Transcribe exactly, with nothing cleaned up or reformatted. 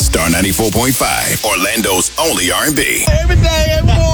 Star ninety-four point five, Orlando's only R and B. Every day, every morning.